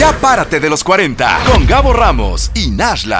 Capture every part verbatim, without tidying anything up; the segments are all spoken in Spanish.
Ya párate de los cuarenta con Gabo Ramos y Nashla.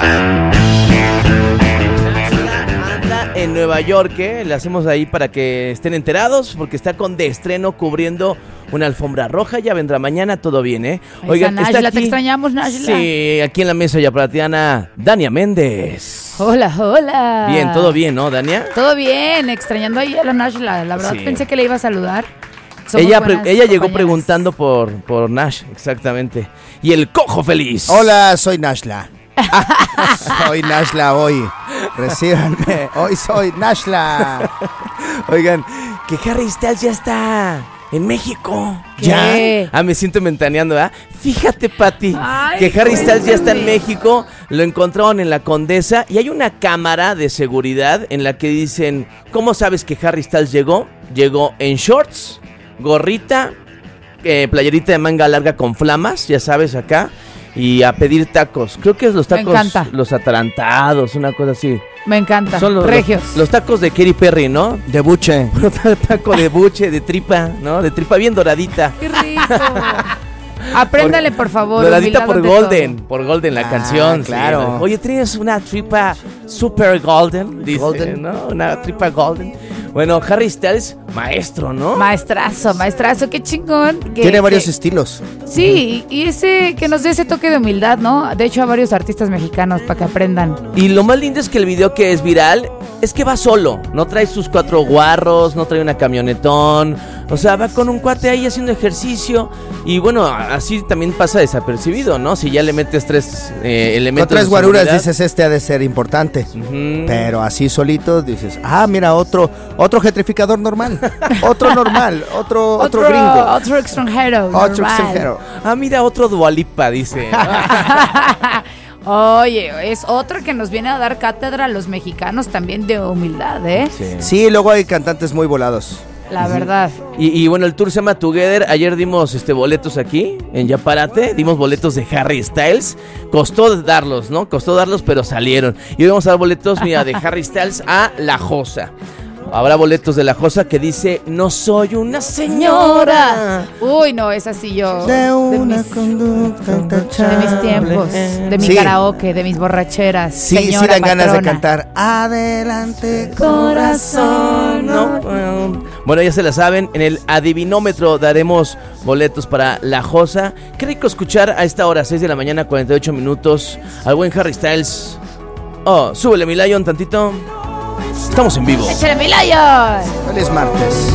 Anda en Nueva York, ¿eh? Le hacemos ahí para que estén enterados, porque está con de estreno cubriendo una alfombra roja. Ya vendrá mañana, todo bien, ¿eh? Oigan, Nashla, está aquí, te extrañamos, Nashla. Sí, aquí en la mesa yaparatiana, Dania Méndez. Hola, hola. Bien, todo bien, ¿no, Dania? Todo bien, extrañando ahí a la Nashla. La verdad, sí. Pensé que le iba a saludar. Somos ella pre- ella llegó preguntando por, por Nash, exactamente. Y el cojo feliz. Hola, soy Nashla. Soy Nashla hoy. Recíbanme. Hoy soy Nashla. Oigan, que Harry Styles ya está en México. ¿Qué? ¿Ya? Ah, me siento mentaneando, ¿verdad? Fíjate, Pati, Ay, que Harry Styles ya está en cuéntame. México. Lo encontraron en la Condesa y hay una cámara de seguridad en la que dicen: ¿cómo sabes que Harry Styles llegó? Llegó en shorts, gorrita, eh, playerita de manga larga con flamas, ya sabes, acá, y a pedir tacos. Creo que es los tacos, los atarantados, una cosa así. Me encanta. Son los regios. Los, los tacos de Katy Perry, ¿no? De buche. Taco de buche, de tripa, ¿no? De tripa bien doradita. ¡Qué rico! Apréndale, por favor. Doradita por Golden, por Golden la ah, canción. Claro. Sí. Oye, tienes una tripa super golden, dice, golden. ¿no? Una tripa golden. Bueno, Harry Styles, maestro, ¿no? Maestrazo, maestrazo, qué chingón. Que, Tiene varios que, estilos. Sí, y ese que nos dé ese toque de humildad, ¿no? De hecho, a varios artistas mexicanos para que aprendan. Y lo más lindo es que el video que es viral es que va solo. No trae sus cuatro guarros, no trae una camionetón. O sea, va con un cuate ahí haciendo ejercicio. Y bueno, así también pasa desapercibido, ¿no? Si ya le metes tres eh, elementos. No tres de guaruras, seguridad. dices, este ha de ser importante. Uh-huh. Pero así solito dices, ah, mira, otro otro gentrificador normal. Otro normal, otro, otro, otro gringo. Otro extranjero. Otro normal. extranjero. Ah, mira, otro Dua Lipa, dice. Oye, es otro que nos viene a dar cátedra a los mexicanos también de humildad, ¿eh? Sí. Sí, luego hay cantantes muy volados. La verdad. Y, y bueno, el tour se llama Together. Ayer dimos este boletos aquí en Yaparate. Dimos boletos de Harry Styles. Costó darlos, ¿no? Costó darlos, pero salieron. Y hoy vamos a dar boletos, mira, de Harry Styles a La Josa. Habrá boletos de La Josa que dice: no soy una señora. Uy, no, es así yo. De una mis, conducta de mis tiempos, de mi Sí. karaoke, de mis borracheras. Sí, señora sí dan patrona. ganas de cantar. Adelante, Corazón. No, bueno. Bueno, ya se la saben. En el adivinómetro daremos boletos para La Josa. Qué rico escuchar a esta hora, seis de la mañana, cuarenta y ocho minutos, al buen Harry Styles. Oh, súbele mi Lion tantito. Estamos en vivo. ¡Échale mi Lion! Feliz martes.